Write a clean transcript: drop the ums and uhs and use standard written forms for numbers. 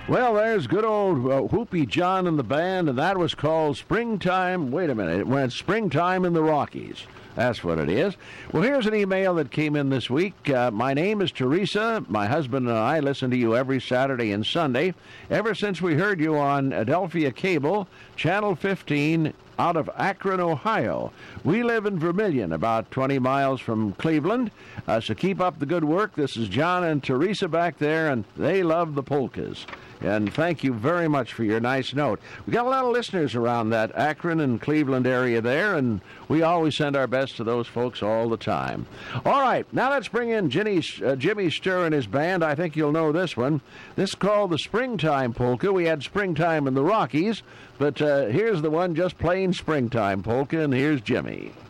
Well, there's good old Whoopie John and the band, and that was called Springtime. Wait a minute. It went Springtime in the Rockies. That's what it is. Well, here's an email that came in this week. My name is Teresa. My husband and I listen to you every Saturday and Sunday. Ever since we heard you on Adelphia Cable, Channel 15, out of Akron, Ohio. We live in Vermilion, about 20 miles from Cleveland. So keep up the good work. This is John and Teresa back there, and they love the polkas. And thank you very much for your nice note. We got a lot of listeners around that Akron and Cleveland area there, and we always send our best to those folks all the time. All right, now let's bring in Jimmy Sturr and his band. I think you'll know this one. This is called the Springtime Polka. We had Springtime in the Rockies, but here's the one, just plain Springtime Polka, and here's Jimmy.